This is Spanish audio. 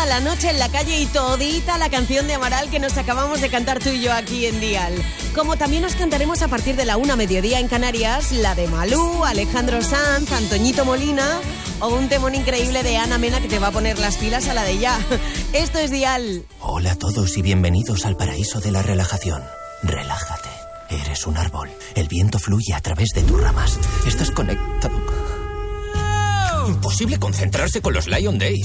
la noche en la calle y todita la canción de Amaral que nos acabamos de cantar tú y yo aquí en Dial. Como también nos cantaremos a partir de la 1 mediodía en Canarias, la de Malú, Alejandro Sanz, Antoñito Molina o un temón increíble de Ana Mena que te va a poner las pilas a la de ya. Esto es Dial. Hola a todos y bienvenidos al paraíso de la relajación. Relájate. Eres un árbol. El viento fluye a través de tus ramas. Estás conectado. Imposible concentrarse con los Lion Days.